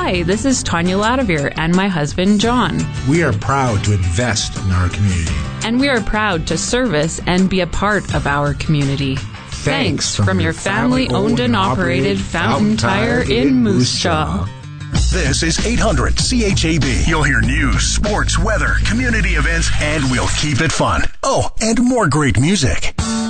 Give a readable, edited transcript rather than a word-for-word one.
Hi, this is Tanya Ladavir and my husband, John. We are proud to invest in our community. And we are proud to service and be a part of our community. Thanks from your family-owned and operated Fountain Tire in Moose Jaw. This is 800 CHAB. You'll hear news, sports, weather, community events, and we'll keep it fun. Oh, and more great music.